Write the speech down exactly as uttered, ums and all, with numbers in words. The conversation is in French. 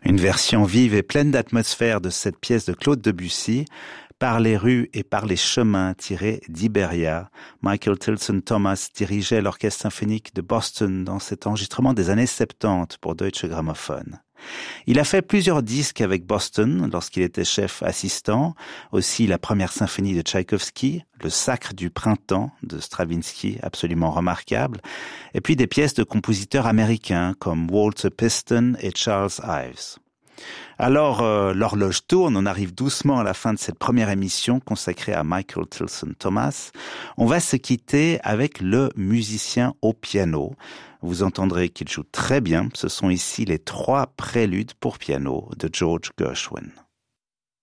Une version vive et pleine d'atmosphère de cette pièce de Claude Debussy, Par les rues et par les chemins, tirée d'Iberia. Michael Tilson Thomas dirigeait l'orchestre symphonique de Boston dans cet enregistrement des années soixante-dix pour Deutsche Grammophon. Il a fait plusieurs disques avec Boston lorsqu'il était chef assistant, aussi la première symphonie de Tchaïkovski, le Sacre du printemps de Stravinsky, absolument remarquable, et puis des pièces de compositeurs américains comme Walter Piston et Charles Ives. Alors, euh, l'horloge tourne, on arrive doucement à la fin de cette première émission consacrée à Michael Tilson Thomas. On va se quitter avec le musicien au piano. Vous entendrez qu'il joue très bien. Ce sont ici les trois préludes pour piano de George Gershwin.